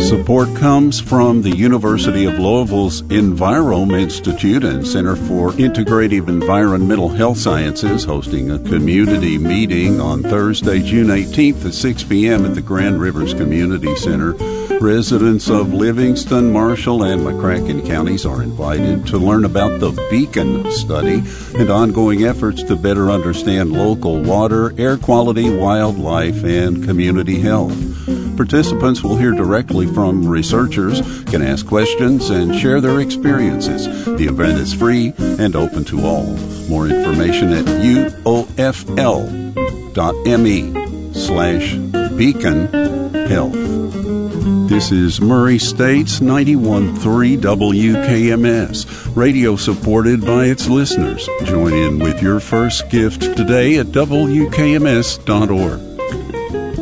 Support comes from the University of Louisville's Envirome Institute and Center for Integrative Environmental Health Sciences, hosting a community meeting on Thursday, June 18th at 6 p.m. at the Grand Rivers Community Center. Residents of Livingston, Marshall, and McCracken counties are invited to learn about the Beacon study and ongoing efforts to better understand local water, air quality, wildlife, and community health. Participants will hear directly from researchers, can ask questions, and share their experiences. The event is free and open to all. More information at uofl.me/beaconhealth. This is Murray State's 91.3 WKMS, radio supported by its listeners. Join in with your first gift today at WKMS.org.